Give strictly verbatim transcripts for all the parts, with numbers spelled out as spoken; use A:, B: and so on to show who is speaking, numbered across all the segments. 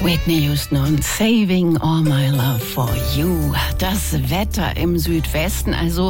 A: Whitney Houston und Saving All My Love for You. Das Wetter im Südwesten, also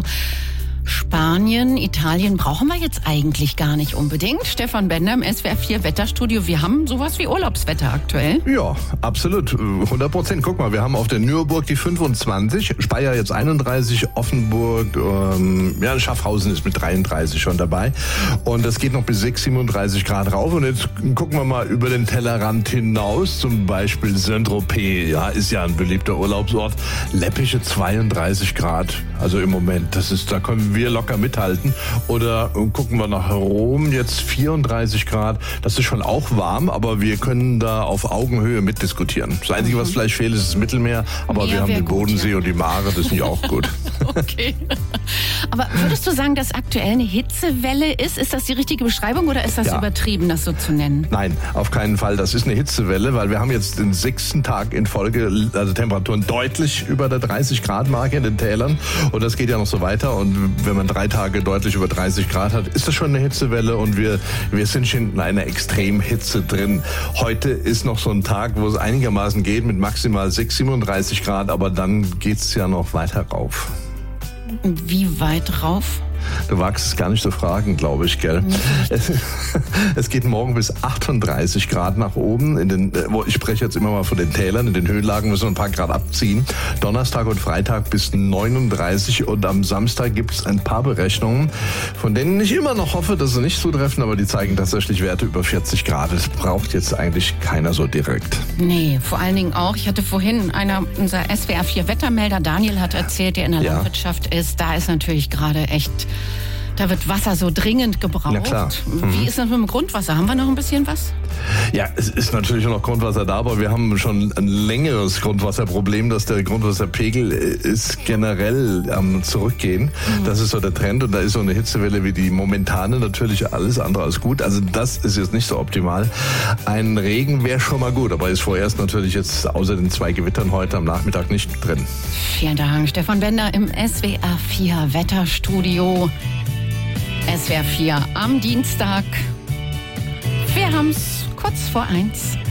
A: Spanien, Italien brauchen wir jetzt eigentlich gar nicht unbedingt. Stefan Bender im S W R vier Wetterstudio. Wir haben sowas wie Urlaubswetter aktuell.
B: Ja, absolut. hundert Prozent. Guck mal, wir haben auf der Nürburg die fünfundzwanzig, Speyer jetzt einunddreißig, Offenburg, ähm, ja, Schaffhausen ist mit dreiunddreißig schon dabei. Und das geht noch bis sechs, siebenunddreißig Grad rauf. Und jetzt gucken wir mal über den Tellerrand hinaus. Zum Beispiel Saint-Tropez, ja, ist ja ein beliebter Urlaubsort. Läppische zweiunddreißig Grad. Also im Moment, das ist, da können wir locker mithalten. Oder gucken wir nach Rom, jetzt vierunddreißig Grad. Das ist schon auch warm, aber wir können da auf Augenhöhe mitdiskutieren. Das Einzige, was vielleicht fehlt, ist das Mittelmeer. Aber
A: Meer
B: wir haben den
A: gut,
B: Bodensee
A: ja.
B: und die Mare, das sind ja auch gut.
A: Okay. Aber würdest du sagen, dass aktuell eine Hitzewelle ist? Ist das die richtige Beschreibung oder ist das
B: Ja.
A: übertrieben, das so zu nennen?
B: Nein, auf keinen Fall. Das ist eine Hitzewelle, weil wir haben jetzt den sechsten Tag in Folge, also Temperaturen deutlich über der dreißig Grad Marke in den Tälern. Und das geht ja noch so weiter. Und wenn man drei Tage deutlich über dreißig Grad hat, ist das schon eine Hitzewelle. Und wir, wir sind schon in einer Extremhitze drin. Heute ist noch so ein Tag, wo es einigermaßen geht mit maximal sechs, siebenunddreißig Grad. Aber dann geht's ja noch weiter rauf.
A: Wie weit rauf?
B: Du wagst es gar nicht zu fragen, glaube ich, gell? Es, es geht morgen bis achtunddreißig Grad nach oben. In den, ich spreche jetzt immer mal von den Tälern. In den Höhenlagen müssen wir ein paar Grad abziehen. Donnerstag und Freitag bis neununddreißig und am Samstag gibt es ein paar Berechnungen, von denen ich immer noch hoffe, dass sie nicht zutreffen, aber die zeigen tatsächlich Werte über vierzig Grad. Das braucht jetzt eigentlich keiner so direkt.
A: Nee, vor allen Dingen auch, ich hatte vorhin, einer unser S W R vier Wettermelder, Daniel, hat erzählt, der in der
B: Ja.
A: Landwirtschaft ist, da ist natürlich gerade echt, da wird Wasser so dringend gebraucht.
B: Na klar. Mhm.
A: Wie ist das mit dem Grundwasser? Haben wir noch ein bisschen was?
B: Ja, es ist natürlich noch Grundwasser da, aber wir haben schon ein längeres Grundwasserproblem, dass der Grundwasserpegel ist generell am Zurückgehen. Mhm. Das ist so der Trend und da ist so eine Hitzewelle wie die momentane natürlich alles andere als gut. Also das ist jetzt nicht so optimal. Ein Regen wäre schon mal gut, aber ist vorerst natürlich jetzt außer den zwei Gewittern heute am Nachmittag nicht drin.
A: Vielen Dank, Stefan Bender im S W R vier Wetterstudio. S W R vier am Dienstag. Wir haben's kurz vor eins.